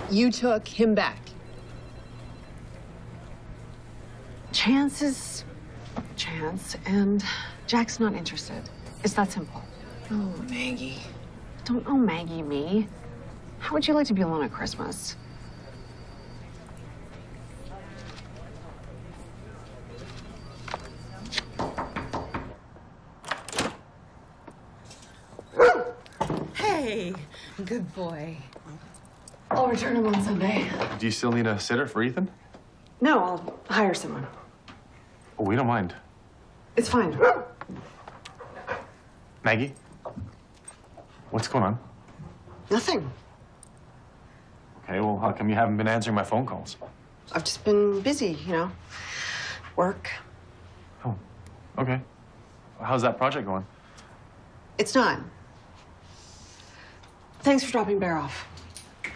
You took him back. Chance is chance, and Jack's not interested. It's that simple. Oh, Maggie. Don't oh Maggie me. How would you like to be alone at Christmas? Hey, good boy. I'll return him on Sunday. Do you still need a sitter for Ethan? No, I'll hire someone. Oh, we don't mind. It's fine. Maggie? What's going on? Nothing. Okay, well, how come you haven't been answering my phone calls? I've just been busy, you know. Work. Oh, okay. How's that project going? It's done. Thanks for dropping Bear off.